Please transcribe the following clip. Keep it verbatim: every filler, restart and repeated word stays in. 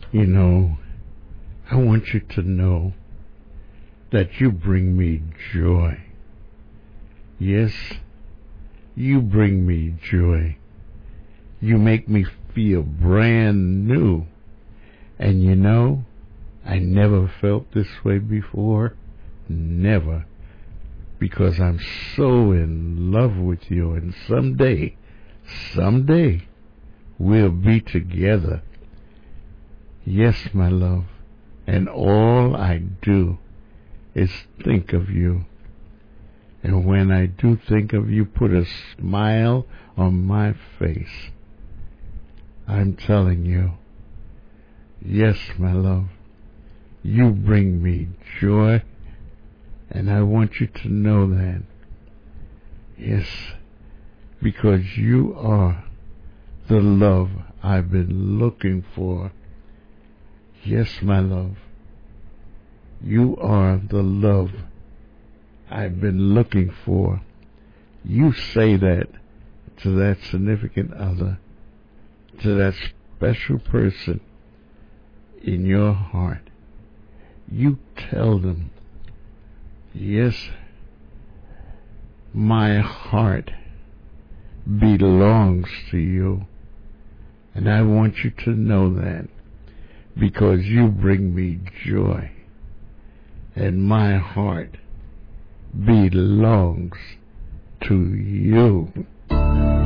You know, I want you to know that you bring me joy. Yes, you bring me joy. You make me feel brand new. And you know, I never felt this way before. Never. Because I'm so in love with you. And someday, someday, we'll be together. Yes, my love. And all I do is think of you. And when I do think of you, put a smile on my face. I'm telling you, yes, my love, you bring me joy, and I want you to know that. Yes, because you are the love I've been looking for. Yes, my love, you are the love I've been looking for. You say that to that significant other, to that special person in your heart. You tell them, yes, my heart belongs to you. And I want you to know that because you bring me joy. And my heart belongs to you.